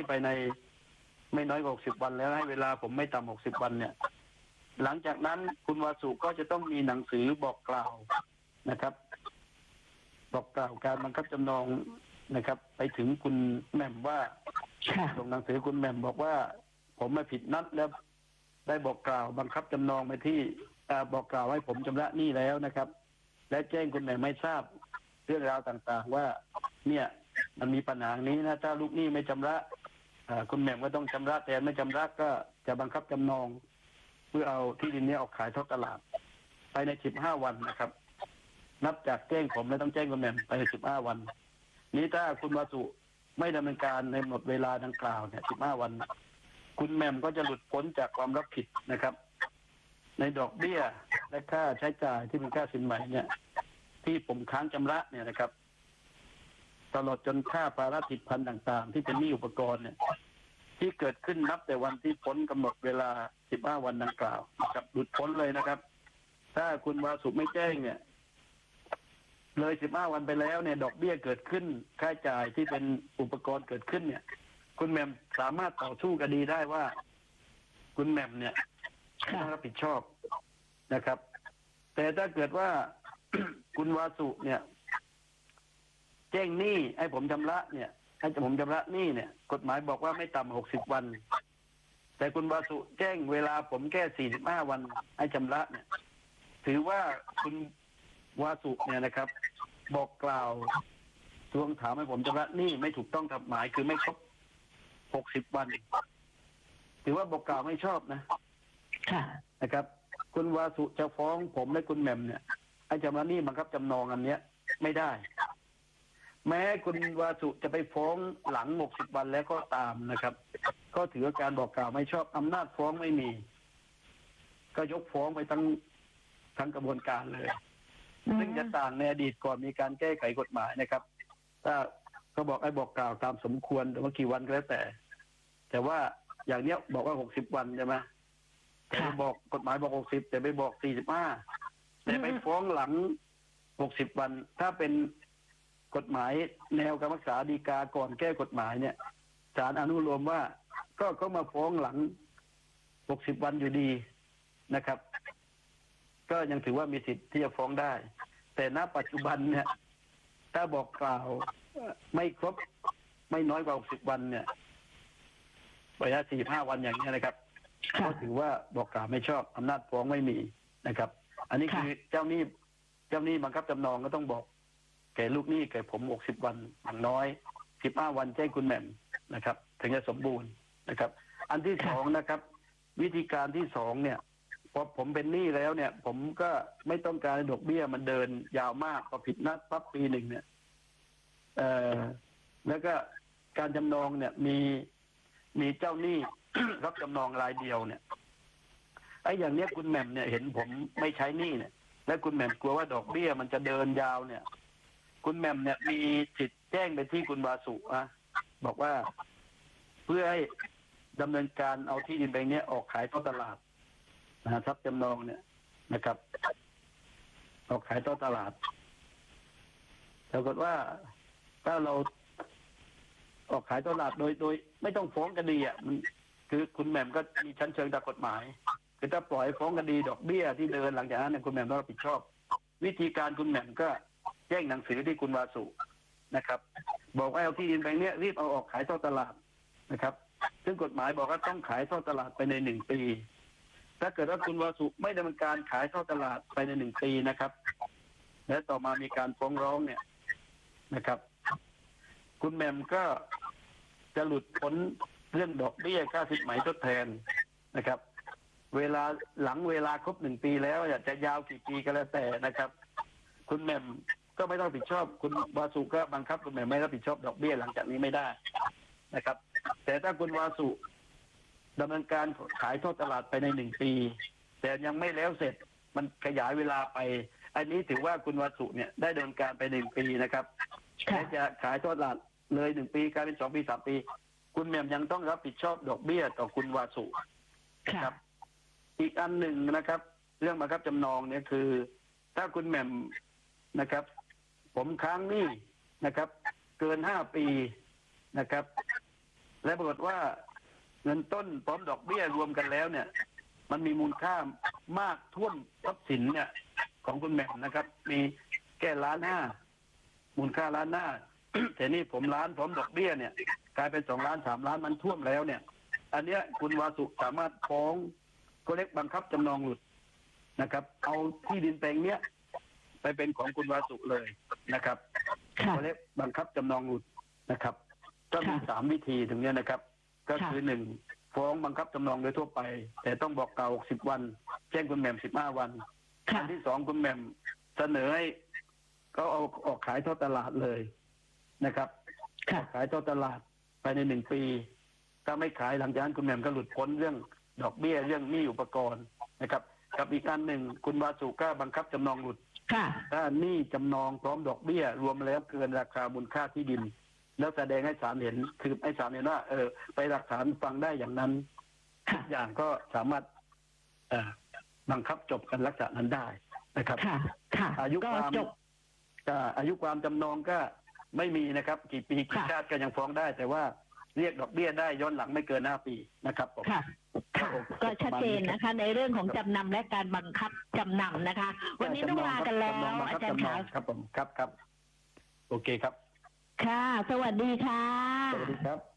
ไปในไม่น้อยกว่า60 วันแล้วให้เวลาผมไม่ต่ำ60 วันเนี่ยหลังจากนั้นคุณวาสุก็จะต้องมีหนังสือบอกกล่าวนะครับบอกกล่าวการบังคับจำนองนะครับ ไปถึงคุณแหม่มว่าส่งหนังสือคุณแหม่มบอกว่าผมไม่ผิดนัดแล้วได้บอกกล่าวบังคับจำนองไปที่บอกกล่าวให้ผมชำระหนี้แล้วนะครับ และแจ้งคุณแหม่มไม่ทราบเรื่องราวต่างๆว่าเนี่ยมันมีปัญหานี้นะถ้าลูกหนี้ไม่ชำระคุณแหม่มก็ต้องชำระแต่ไม่ชำระก็จะบังคับจำนองเพื่อเอาที่ดินนี้ออกขายทอดตลาดภายใน15 วันนะครับนับจากแจ้งผมและต้องแจ้งคุณแหม่มภายใน15 วันนี้ถ้าคุณวาสุไม่ดำเนินการในหมดเวลาดังกล่าวเนี่ย15 วันคุณแหม่มก็จะหลุดพ้นจากความรับผิดนะครับในดอกเบี้ยและค่าใช้จ่ายที่เป็นค่าสินไหมเนี่ยที่ผมค้างชำระเนี่ยนะครับตลอดจนค่าภาระผิดพันต่างๆที่เป็นหนี้อุปกรณ์เนี่ยที่เกิดขึ้นนับแต่วันที่พ้นกำหนดเวลา15 วันดังกล่าวนะครับหลุดพ้นเลยนะครับถ้าคุณวาสุไม่แจ้งเนี่ยเลย15 วันไปแล้วเนี่ยดอกเบี้ยเกิดขึ้นค่าใช้จ่ายที่เป็นอุปกรณ์เกิดขึ้นเนี่ยคุณแหม่มสามารถต่อสู้คดีได้ว่าคุณแหม่มเนี่ยต้องรับผิดชอบนะครับแต่ถ้าเกิดว่า คุณวาสุเนี่ยแจ้งหนี้ให้ผมชำระเนี่ยให้ผมชำระหนี้เนี่ยกฎหมายบอกว่าไม่ต่ำ60 วันแต่คุณวาสุแจ้งเวลาผมแค่45 วันให้ชำระเนี่ยถือว่าคุณวาสุเนี่ยนะครับบอกกล่าวทวงถามให้ผมชำระหนี้ไม่ถูกต้องตามหมายคือไม่ครบ60 วันถือว่าบอกกล่าวไม่ชอบนะนะครับคุณวาสุจะฟ้องผมและคุณแหม่มเนี่ยให้ชำระหนี้บังคับจำนองอันเนี้ยไม่ได้แม้คุณวาสุจะไปฟ้องหลัง60 วันแล้วก็ตามนะครับก็ถือว่าการบอกกล่าวไม่ชอบอำนาจฟ้องไม่มีก็ยกฟ้องไปทั้งกระบวนการเลยซึ่งจะต่างในอดีตก่อนมีการแก้ไขกฎหมายนะครับถ้าเขาบอกให้บอกกล่าวตามสมควรหรือว่ากี่วันก็แล้วแต่ว่าอย่างเนี้ยบอกว่า60 วันใช่ไหมแต่บอกกฎหมายบอก60แต่ไปบอก45แต่ไปฟ้องหลัง60 วันถ้าเป็นกฎหมายแนวการรักษาฎีกาก่อนแก้กฎหมายเนี่ยศาลอนุโลมว่าก็มาฟ้องหลัง60 วันอยู่ดีนะครับก็ยังถือว่ามีสิทธิ์ที่จะฟ้องได้แต่ณปัจจุบันเนี่ยถ้าบอกกล่าวไม่ครบไม่น้อยกว่า60 วันเนี่ยระยะ45 วันอย่างนี้นะครับก็ถือว่าบอกกล่าวไม่ชอบอำนาจฟ้องไม่มีนะครับอันนี้คือเจ้าหนี้บังคับจำนองก็ต้องบอกแก่ลูกหนี้แก่ผม60 วันอย่างน้อย15 วันแจ้งคุณแหม่มนะครับถึงจะสมบูรณ์นะครับอันที่2นะครับวิธีการที่2เนี่ยพอผมเป็นหนี้แล้วเนี่ยผมก็ไม่ต้องการดอกเบี้ยมันเดินยาวมากพอผิดนัดปั๊บปีหนึ่งเนี่ยแล้วก็การจำนองเนี่ยมีเจ้าหนี้ รับจำนองรายเดียวเนี่ยไอ้อย่างเนี้ยคุณแหม่มเนี่ยเห็นผมไม่ใช้หนี้เนี่ยและคุณแหม่มกลัวว่าดอกเบี้ยมันจะเดินยาวเนี่ยคุณแหม่มเนี่ยมีสิทธิ์แจ้งไปที่คุณวาสุบอกว่าเพื่อให้ดำเนินการเอาที่ดินแปลงนี้ออกขายทอดตลาดทรัพย์จำนองเนี่ยนะครับออกขายทอดตลาดปรากฏว่าถ้าเราออกขายทอดตลาดโดยไม่ต้องฟ้องคดีมันคือคุณแหม่มก็มีชั้นเชิงตามกฎหมายคือถ้าปล่อยฟ้องคดีดอกเบี้ยที่เดินหลังจากนั้นเนี่ยคุณแหม่มต้องรับผิดชอบวิธีการคุณแหม่มก็แจ้งหนังสือที่คุณวาสุนะครับบอกว่าเอาที่ดินแปลงนี้รีบเอาออกขายทอดตลาดนะครับซึ่งกฎหมายบอกว่าต้องขายทอดตลาดไปใน1 ปีถ้าเกิดว่าคุณวาสุไม่ดำเนินการขายทอดตลาดไปใน1 ปีนะครับและต่อมามีการฟ้องร้องเนี่ยนะครับคุณแหม่มก็จะหลุดพ้นเรื่องดอกเบี้ยค่าสินไหมทดแทนนะครับเวลาหลังเวลาครบ1 ปีแล้วจะยาวกี่ปีก็แล้วแต่นะครับคุณแหม่มก็ไม่ต้องรับผิดชอบคุณวาสุก็บังคับคุณแหม่มไม่รับผิดชอบดอกเบี้ยหลังจากนี้ไม่ได้นะครับแต่ถ้าคุณวาสุดำเนินการขายทอดตลาดไปใน1 ปีแต่ยังไม่แล้วเสร็จมันขยายเวลาไปอันนี้ถือว่าคุณวาสุเนี่ยได้ดำเนินการไป1 ปีนะครับและจะขายทอดตลาดเลย1 ปีกลายเป็น2 ปี3 ปีคุณแหม่มยังต้องรับผิดชอบดอกเบี้ยต่อคุณวาสุนะครับอีกอันหนึ่งนะครับเรื่องบังคับจำนองเนี่ยคือถ้าคุณแหม่มนะครับผมค้างหนี้นะครับเกิน5 ปีนะครับและปรากฏว่าเงินต้นพร้อมดอกเบี้ยรวมกันแล้วเนี่ย มันมีมูลค่ามากท่วมทรัพย์สินเนี่ย ของคุณแหม่มนะครับ มีแค่1.5 ล้านมูลค่า1.5 ล้านแต่นี่ผมล้านพร้อมดอกเบี้ยเนี่ยกลายเป็น2 ล้าน 3 ล้านมันท่วมแล้วเนี่ย อันเนี้ยคุณวาสุสามารถฟ้องก็เรียกบังคับจำนองหลุดนะครับ เอาที่ดินแปลงเนี้ยไปเป็นของคุณวาสุเลยนะครับก็เรียกบังคับจำนองหลุดนะครับ ก็มี3 วิธีถึงเนี้ยนะครับ ก็คือ1ฟ้องบังคับจำนองโดยทั่วไป แต่ต้องบอกกล่าว60 วันแจ้งคุณแหม่ม15 วันอันที่2คุณแหม่มเสนอให้ก็เอาออกขายทอดตลาดเลยนะครับออกขายทอดตลาดภายใน1 ปีถ้าไม่ขายหลังจากนั้นคุณแหม่มก็หลุดพ้นเรื่องดอกเบี้ยเรื่องหนี้อุปกรณ์นะครับกับอีกการหนึ่งคุณวาสุก็บังคับจำนองหลุดถ้าหนี้จำนองพร้อมดอกเบี้ยรวมแล้วเกินราคามูลค่าที่ดินแล้วแสดงให้ศาลเห็นคือให้ศาลเห็นว่าไปหลักฐานฟังได้อย่างนั้นทุกอย่างก็สามารถบังคับจบกันลักษณะนั้นได้นะครับอายุความจำนองก็ไม่มีนะครับกี่ปีกี่ชาติก็ยังฟ้องได้แต่ว่าเรียกดอกเบี้ยได้ย้อนหลังไม่เกิน5 ปีนะครับผมก็ชัดเจนนะคะในเรื่องของจำนำและการบังคับจำนำนะคะวันนี้ต้องลากันแล้วอาจารย์ครับผมครับโอเคครับค่ะสวัสดีค่ะสวัสดีครับ